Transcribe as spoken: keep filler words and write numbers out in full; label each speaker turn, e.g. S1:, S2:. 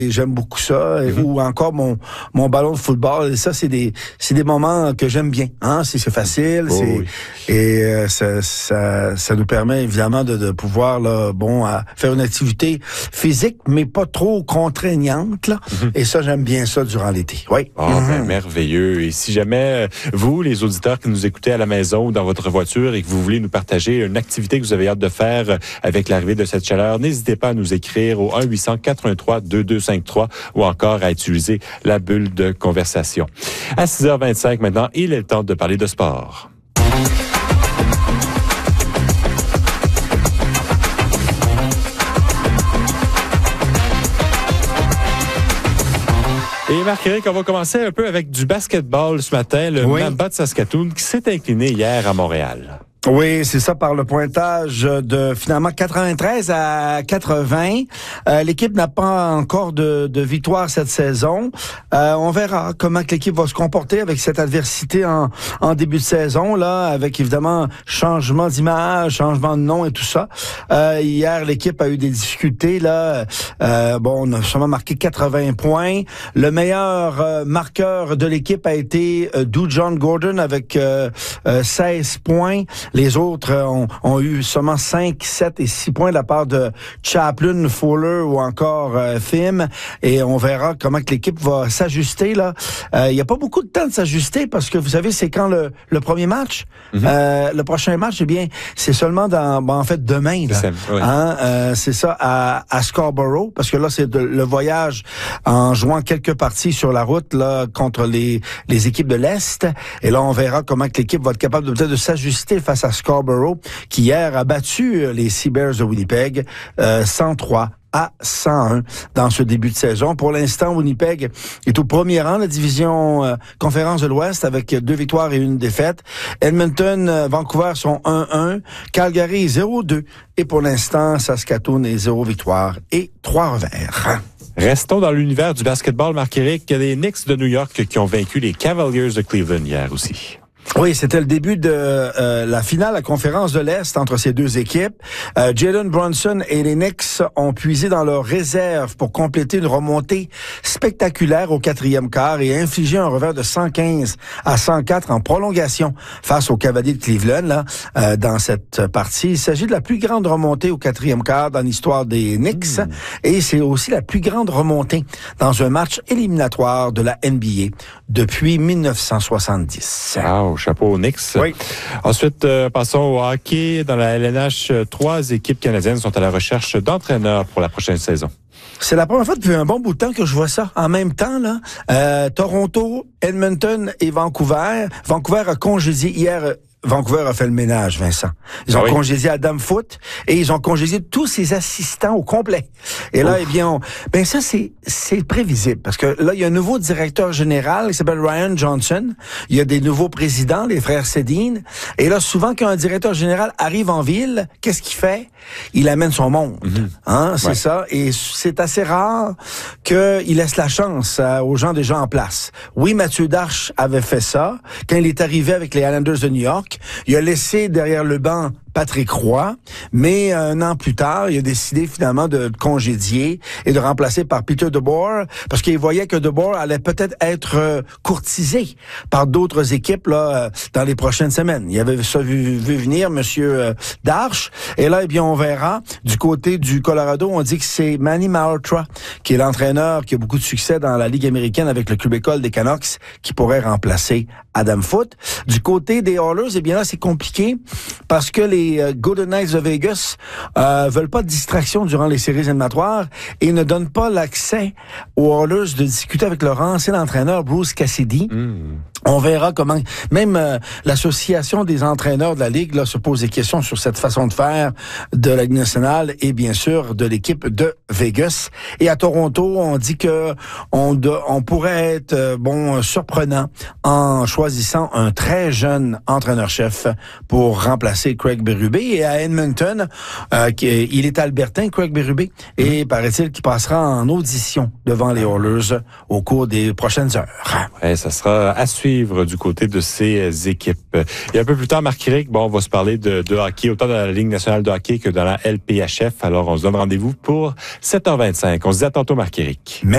S1: Et j'aime beaucoup ça,
S2: Mm-hmm.
S1: ou encore mon mon ballon de football. Et ça, c'est des c'est des moments que j'aime bien. Hein, c'est, c'est facile,
S2: Oh,
S1: c'est
S2: oui.
S1: et euh, ça, ça ça nous permet évidemment de, de pouvoir là, bon, à faire une activité physique, mais pas trop contraignante. Là.
S2: Mm-hmm.
S1: Et ça, j'aime bien ça durant l'été. Oui.
S2: Ah, oh, ben, merveilleux. Et si jamais, vous, les auditeurs qui nous écoutez à la maison ou dans votre voiture et que vous voulez nous partager une activité que vous avez hâte de faire avec l'arrivée de cette chaleur, n'hésitez pas à nous écrire au un huit cents quatre un trois deux deux cinq trois ou encore à utiliser la bulle de conversation. À six heures vingt-cinq maintenant, il est le temps de parler de sport. Et Marc-Éric, on va commencer un peu avec du basketball ce matin. Le
S1: Oui.
S2: Mamba de Saskatoon qui s'est incliné hier à Montréal.
S1: Oui, c'est ça, par le pointage de finalement quatre-vingt-treize à quatre-vingts. Euh, l'équipe n'a pas encore de, de victoire cette saison. Euh, on verra comment que l'équipe va se comporter avec cette adversité en, en début de saison, là, avec évidemment changement d'image, changement de nom et tout ça. Euh, hier, l'équipe a eu des difficultés, là. Euh, bon, on a seulement marqué quatre-vingts points. Le meilleur euh, marqueur de l'équipe a été euh, Dujon Gordon avec euh, euh, seize points. Les autres euh, ont, ont eu seulement cinq, sept et six points de la part de Chaplin, Fuller ou encore euh, Thim. Et on verra comment que l'équipe va s'ajuster. Là, euh, il n'y a pas beaucoup de temps de s'ajuster parce que vous savez, c'est quand le, le premier match. Mm-hmm. Euh, le prochain match, eh bien, c'est seulement dans, bon, en fait, demain. Là.
S2: C'est, oui.
S1: Hein, euh, c'est ça à, à Scarborough, parce que là, c'est de, le voyage en jouant quelques parties sur la route là contre les les équipes de l'Est. Et là, on verra comment que l'équipe va être capable de peut-être de s'ajuster face à Scarborough, qui hier a battu les Sea Bears de Winnipeg euh, cent trois à cent un dans ce début de saison. Pour l'instant, Winnipeg est au premier rang de la division euh, conférence de l'Ouest avec deux victoires et une défaite. Edmonton, euh, Vancouver sont un un. Calgary zéro deux. Et pour l'instant, Saskatoon est zéro victoire et trois revers.
S2: Restons dans l'univers du basketball, Marc-Éric. Il y a les Knicks de New York qui ont vaincu les Cavaliers de Cleveland hier aussi.
S1: Oui, c'était le début de euh, la finale à la conférence de l'Est entre ces deux équipes. Euh, Jalen Brunson et les Knicks ont puisé dans leurs réserves pour compléter une remontée spectaculaire au quatrième quart et infliger un revers de cent quinze à cent quatre en prolongation face aux Cavaliers de Cleveland là, euh, dans cette partie. Il s'agit de la plus grande remontée au quatrième quart dans l'histoire des Knicks mmh. et c'est aussi la plus grande remontée dans un match éliminatoire de la N B A depuis dix-neuf cent soixante-dix.
S2: Wow. Chapeau aux Knicks.
S1: Oui.
S2: Ensuite, euh, passons au hockey. Dans la L N H, trois équipes canadiennes sont à la recherche d'entraîneurs pour la prochaine saison.
S1: C'est la première fois depuis un bon bout de temps que je vois ça. En même temps, là, euh, Toronto, Edmonton et Vancouver. Vancouver a congédié hier... Vancouver a fait le ménage, Vincent. Ils ont ah oui. congédié Adam Foote et ils ont congédié tous ses assistants au complet. Et là, Ouf. eh bien, on, ben ça, c'est, c'est prévisible parce que là, il y a un nouveau directeur général qui s'appelle Ryan Johnson. Il y a des nouveaux présidents, les frères Sedin. Et là, souvent, quand un directeur général arrive en ville, qu'est-ce qu'il fait? Il amène son monde. Mm-hmm. Hein, c'est ouais. ça. Et c'est assez rare qu'il laisse la chance à, aux gens déjà en place. Oui, Mathieu Darche avait fait ça quand il est arrivé avec les Islanders de New York. Il a laissé derrière le banc Patrick Roy, mais un an plus tard, il a décidé finalement de congédier et de remplacer par Peter DeBoer parce qu'il voyait que DeBoer allait peut-être être euh, courtisé par d'autres équipes là euh, dans les prochaines semaines. Il avait ça vu, vu venir, Monsieur euh, Darche. Et là, eh bien, on verra. Du côté du Colorado, on dit que c'est Manny Malhotra qui est l'entraîneur qui a beaucoup de succès dans la Ligue américaine avec le club école des Canucks qui pourrait remplacer Adam Foote. Du côté des Oilers, eh bien là, c'est compliqué parce que les Les Golden Knights de Vegas euh, veulent pas de distraction durant les séries éliminatoires et ne donnent pas l'accès aux Oilers de discuter avec leur ancien entraîneur Bruce Cassidy. Mm. On verra comment, même euh, l'association des entraîneurs de la Ligue là, se pose des questions sur cette façon de faire de la Ligue nationale et bien sûr de l'équipe de Vegas. Et à Toronto, on dit que on, de, on pourrait être euh, bon surprenant en choisissant un très jeune entraîneur-chef pour remplacer Craig Berube. Et à Edmonton, euh, qui, il est albertain, Craig Berube, et paraît-il qu'il passera en audition devant les Oilers au cours des prochaines heures.
S2: Ouais, ça sera à suivre du côté de ces équipes. Et un peu plus tard, Marc-Éric, bon, on va se parler de, de hockey, autant dans la Ligue nationale de hockey que dans la L P H F. Alors, on se donne rendez-vous pour sept heures vingt-cinq. On se dit à tantôt, Marc-Éric.